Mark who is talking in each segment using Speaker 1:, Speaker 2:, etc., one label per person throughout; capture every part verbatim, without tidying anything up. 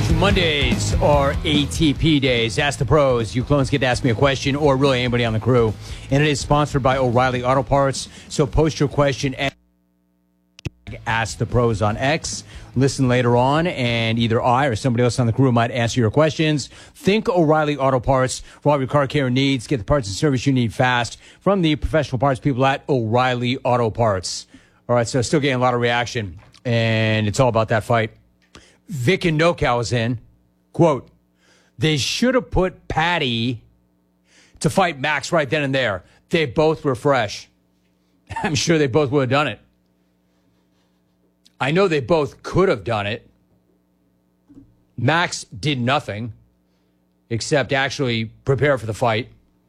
Speaker 1: Remind you, Mondays are A T P days. Ask the pros. You clones get to ask me a question, or really anybody on the crew. And it is sponsored by O'Reilly Auto Parts. So post your question and ask the pros on X. Listen later on, and either I or somebody else on the crew might answer your questions. Think O'Reilly Auto Parts for all your car care needs. Get the parts and service you need fast from the professional parts people at O'Reilly Auto Parts. All right, so still getting a lot of reaction, and it's all about that fight. Vic and NoCal is in. Quote, they should have put Paddy to fight Max right then and there. They both were fresh. I'm sure they both would have done it. I know they both could have done it. Max did nothing except actually prepare for the fight.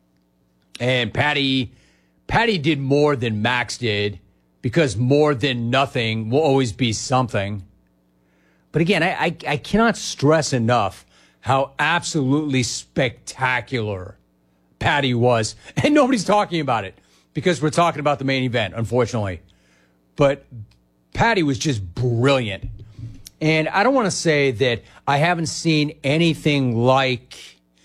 Speaker 1: And Paddy, Paddy did more than Max did, because more than nothing will always be something. But again, I, I, I cannot stress enough how absolutely spectacular Paddy was. And nobody's talking about it because we're talking about the main event, unfortunately. But Paddy was just brilliant. And I don't want to say that I haven't seen anything like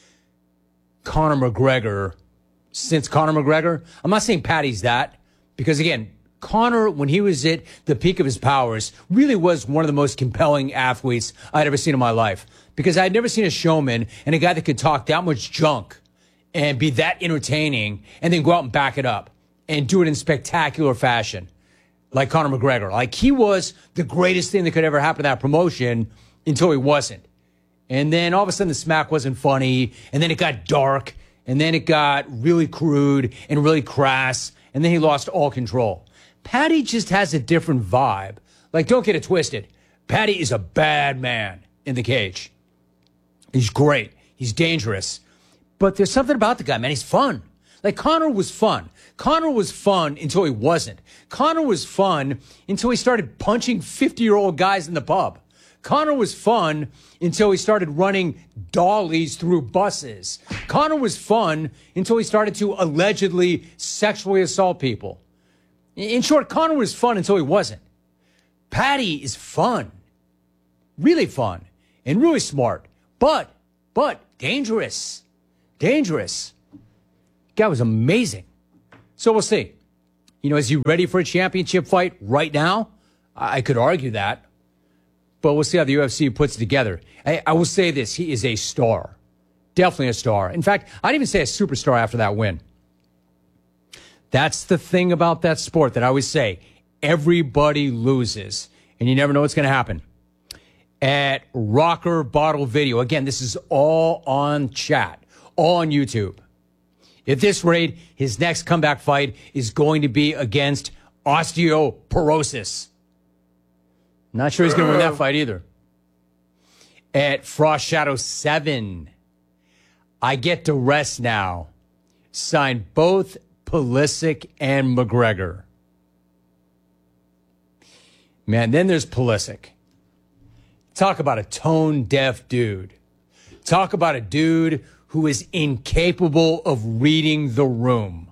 Speaker 1: Conor McGregor since Conor McGregor. I'm not saying Paddy's that, because again, Conor, when he was at the peak of his powers, really was one of the most compelling athletes I'd ever seen in my life. Because I'd never seen a showman and a guy that could talk that much junk and be that entertaining and then go out and back it up and do it in spectacular fashion like Conor McGregor. Like, he was the greatest thing that could ever happen to that promotion until he wasn't. And then all of a sudden the smack wasn't funny, and then it got dark, and then it got really crude and really crass, and then he lost all control. Paddy just has a different vibe. Like, don't get it twisted. Paddy is a bad man in the cage. He's great. He's dangerous. But there's something about the guy, man. He's fun. Like, Conor was fun. Conor was fun until he wasn't. Conor was fun until he started punching fifty-year-old guys in the pub. Conor was fun until he started running dollies through buses. Conor was fun until he started to allegedly sexually assault people. In short, Conor was fun until he wasn't. Paddy is fun. Really fun. And really smart. But, but, dangerous. Dangerous. Guy was amazing. So we'll see. You know, is he ready for a championship fight right now? I could argue that. But we'll see how the U F C puts it together. I, I will say this. He is a star. Definitely a star. In fact, I'd even say a superstar after that win. That's the thing about that sport that I always say. Everybody loses, and you never know what's going to happen. At Rocker Bottle Video, again, this is all on chat, all on YouTube. At this rate, his next comeback fight is going to be against osteoporosis. Not sure he's going to win that fight either. At Frost Shadow seven, I get to rest now. Signed both Pulisic and McGregor. Man, then there's Pulisic. Talk about a tone-deaf dude. Talk about a dude who is incapable of reading the room.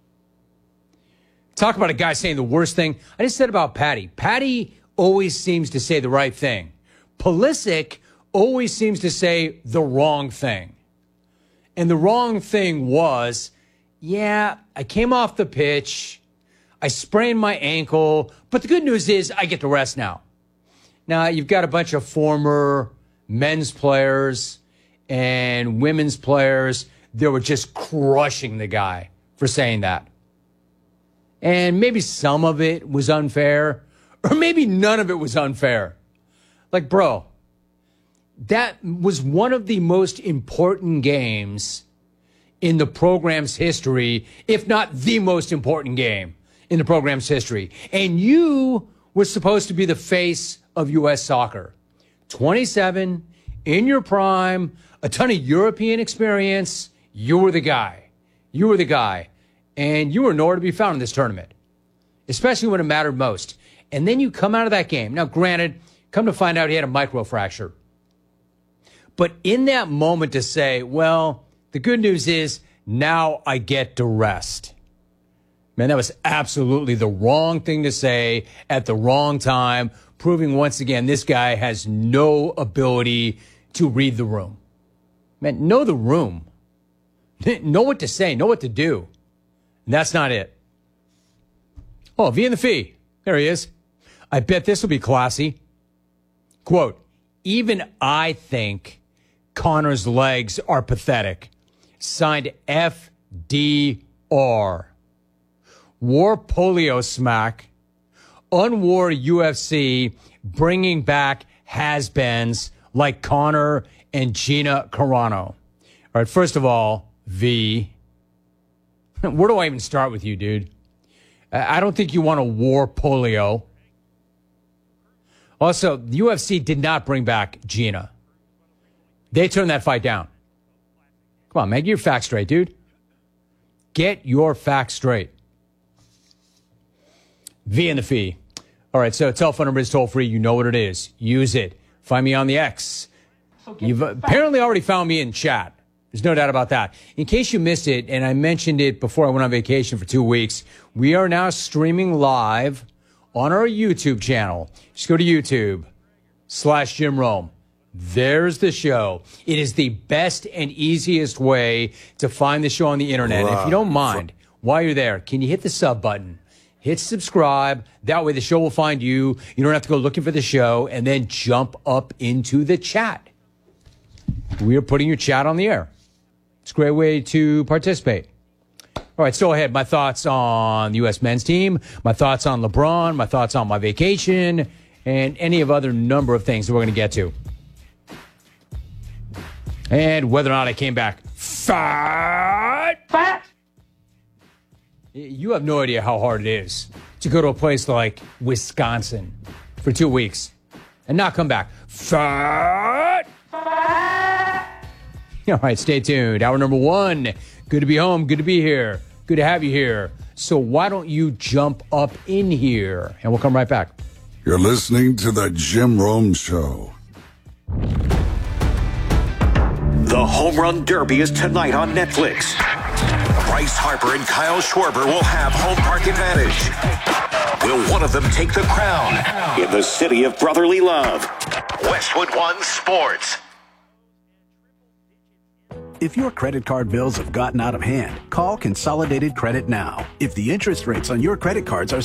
Speaker 1: Talk about a guy saying the worst thing. I just said about Paddy. Paddy always seems to say the right thing. Pulisic always seems to say the wrong thing. And the wrong thing was, yeah, I came off the pitch, I sprained my ankle, but the good news is I get to rest now. Now, you've got a bunch of former men's players and women's players that were just crushing the guy for saying that. And maybe some of it was unfair, or maybe none of it was unfair. Like, bro, that was one of the most important games in the program's history, if not the most important game in the program's history. And you were supposed to be the face of U S soccer. twenty-seven, in your prime, a ton of European experience. You were the guy. You were the guy. And you were nowhere to be found in this tournament, especially when it mattered most. And then you come out of that game. Now, granted, come to find out he had a microfracture. But in that moment to say, well, the good news is now I get to rest. Man, that was absolutely the wrong thing to say at the wrong time, proving once again this guy has no ability to read the room. Man, know the room. Know what to say. Know what to do. And that's not it. Oh, V in the Fee. There he is. I bet this will be classy. Quote, even I think Conor's legs are pathetic. Signed F D R. War polio smack. Unwar U F C bringing back has-beens like Conor and Gina Carano. All right, first of all, V, where do I even start with you, dude? I don't think you want to war polio. Also, the U F C did not bring back Gina. They turned that fight down. Come on, man, get your facts straight, dude. Get your facts straight. V in the Fee. All right, so telephone number is toll free. You know what it is. Use it. Find me on the X. You've apparently already found me in chat. There's no doubt about that. In case you missed it, and I mentioned it before I went on vacation for two weeks, we are now streaming live on our YouTube channel. Just go to YouTube slash Jim Rome. There's the show. It is the best and easiest way to find the show on the internet. Wow. If you don't mind, while you're there, can you hit the sub button? Hit subscribe. That way the show will find you. You don't have to go looking for the show and then jump up into the chat. We are putting your chat on the air. It's a great way to participate. All right, so ahead. My thoughts on the U S men's team, my thoughts on LeBron, my thoughts on my vacation, and any of other number of things that we're going to get to. And whether or not I came back fat. Fat. You have no idea how hard it is to go to a place like Wisconsin for two weeks and not come back fat. Fat. All right, stay tuned. Hour number one. Good to be home. Good to be here. Good to have you here. So why don't you jump up in here? And we'll come right back.
Speaker 2: You're listening to the Jim Rome Show.
Speaker 3: The Home Run Derby is tonight on Netflix. Bryce Harper and Kyle Schwarber will have home park advantage. Will one of them take the crown in the city of brotherly love? Westwood One Sports.
Speaker 4: If your credit card bills have gotten out of hand, call Consolidated Credit now. If the interest rates on your credit cards are